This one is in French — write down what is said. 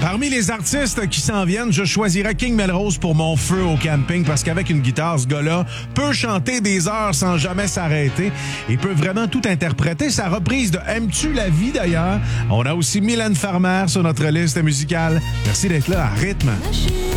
Parmi les artistes qui s'en viennent, je choisirais King Melrose pour mon feu au camping parce qu'avec une guitare, ce gars-là peut chanter des heures sans jamais s'arrêter et peut vraiment tout interpréter. Sa reprise de Aimes-tu la vie d'ailleurs? On a aussi Mylène Farmer sur notre liste musicale. Merci d'être là à Rythme.